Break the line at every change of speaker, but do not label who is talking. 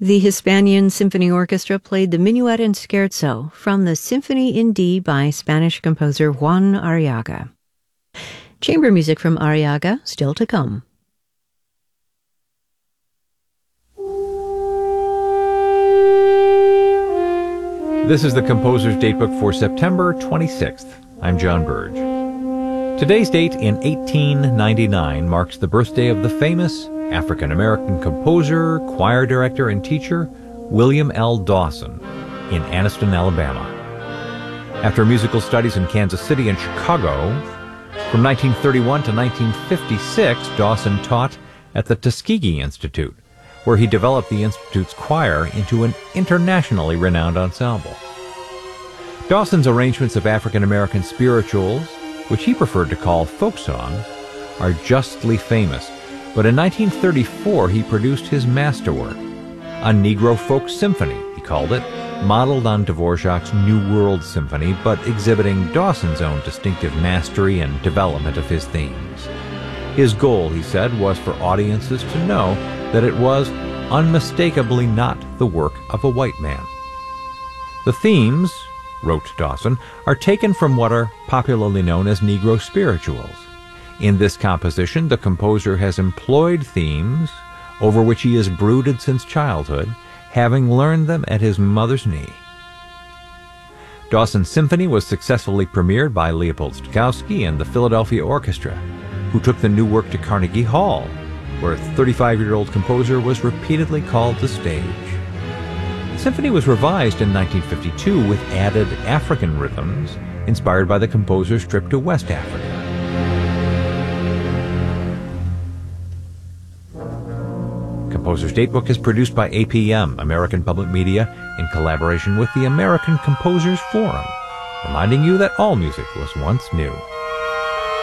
The Hispanian Symphony Orchestra played the Minuet and Scherzo from the Symphony in D by Spanish composer Juan Arriaga. Chamber music from Arriaga still to come.
This is the Composer's Datebook for September 26th. I'm John Burge. Today's date in 1899 marks the birthday of the famous African-American composer, choir director, and teacher William L. Dawson in Anniston, Alabama. After musical studies in Kansas City and Chicago, from 1931 to 1956, Dawson taught at the Tuskegee Institute, where he developed the Institute's choir into an internationally renowned ensemble. Dawson's arrangements of African-American spirituals, which he preferred to call folk songs, are justly famous, but in 1934 he produced his masterwork, a Negro folk symphony, he called it, modeled on Dvorak's New World Symphony, but exhibiting Dawson's own distinctive mastery and development of his themes. His goal, he said, was for audiences to know that it was unmistakably not the work of a white man. The themes, wrote Dawson, are taken from what are popularly known as Negro spirituals. In this composition, the composer has employed themes over which he has brooded since childhood, having learned them at his mother's knee. Dawson's symphony was successfully premiered by Leopold Stokowski and the Philadelphia Orchestra, who took the new work to Carnegie Hall, where a 35-year-old composer was repeatedly called to stage. The symphony was revised in 1952 with added African rhythms, inspired by the composer's trip to West Africa. Composer's Datebook is produced by APM, American Public Media, in collaboration with the American Composers Forum, reminding you that all music was once new.